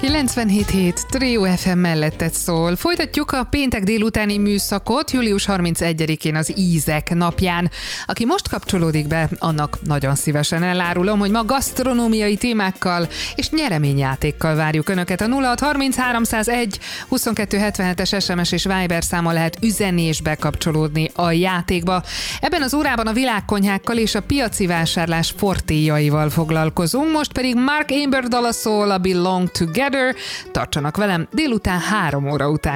97.7 Trio FM melletted szól. Folytatjuk a péntek délutáni műszakot július 31-én az Ízek napján. Aki most kapcsolódik be, annak nagyon szívesen elárulom, hogy ma gasztronómiai témákkal és nyereményjátékkal várjuk Önöket. A 063301 2277-es SMS és Viber számon lehet üzenni és bekapcsolódni a játékba. Ebben az órában a világkonyhákkal és a piaci vásárlás fortéjaival foglalkozunk, most pedig Mark Amber dala szól, a Belong Together. Tartsanak velem délután 3 óra után.